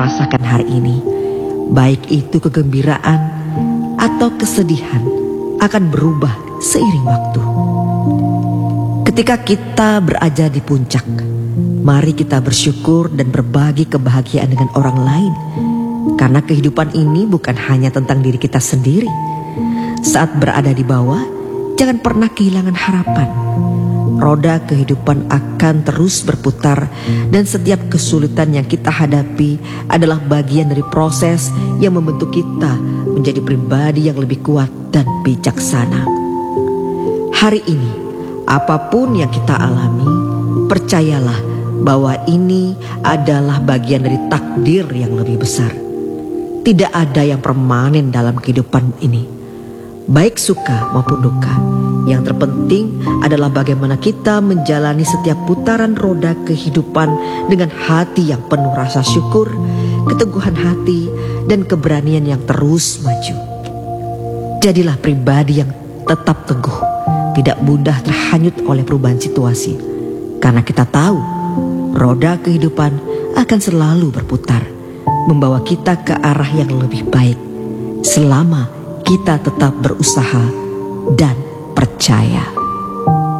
rasakan hari ini, baik itu kegembiraan atau kesedihan, akan berubah seiring waktu. Ketika kita berada di puncak, mari kita bersyukur dan berbagi kebahagiaan dengan orang lain. Karena kehidupan ini bukan hanya tentang diri kita sendiri. Saat berada di bawah, jangan pernah kehilangan harapan. Roda kehidupan akan terus berputar, dan setiap kesulitan yang kita hadapi adalah bagian dari proses yang membentuk kita menjadi pribadi yang lebih kuat dan bijaksana. Hari ini, apapun yang kita alami, percayalah bahwa ini adalah bagian dari takdir yang lebih besar. Tidak ada yang permanen dalam kehidupan ini, baik suka maupun duka. Yang terpenting adalah bagaimana kita menjalani setiap putaran roda kehidupan dengan hati yang penuh rasa syukur, keteguhan hati, dan keberanian yang terus maju. Jadilah pribadi yang tetap teguh, tidak mudah terhanyut oleh perubahan situasi. Karena kita tahu roda kehidupan akan selalu berputar, membawa kita ke arah yang lebih baik, selama kita tetap berusaha dan percaya.